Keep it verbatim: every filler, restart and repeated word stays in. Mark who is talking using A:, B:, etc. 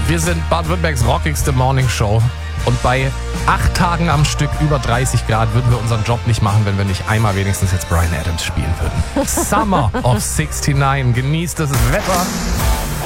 A: Wir sind Baden-Württembergs rockigste Morningshow. Und bei acht Tagen am Stück über dreißig Grad würden wir unseren Job nicht machen, wenn wir nicht einmal wenigstens jetzt Bryan Adams spielen würden. Summer of sixty-nine. Genießt das Wetter.